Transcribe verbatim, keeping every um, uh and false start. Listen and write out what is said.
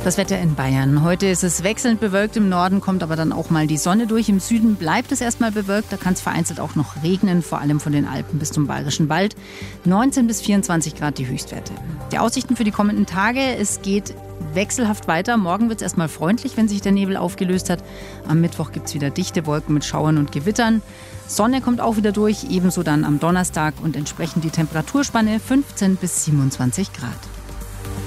Das Wetter in Bayern. Heute ist es wechselnd bewölkt, im Norden kommt aber dann auch mal die Sonne durch. Im Süden bleibt es erstmal bewölkt, da kann es vereinzelt auch noch regnen, vor allem von den Alpen bis zum Bayerischen Wald. neunzehn bis vierundzwanzig Grad die Höchstwerte. Die Aussichten für die kommenden Tage, es geht wechselhaft weiter. Morgen wird es erstmal freundlich, wenn sich der Nebel aufgelöst hat. Am Mittwoch gibt es wieder dichte Wolken mit Schauern und Gewittern. Sonne kommt auch wieder durch, ebenso dann am Donnerstag und entsprechend die Temperaturspanne fünfzehn bis siebenundzwanzig Grad.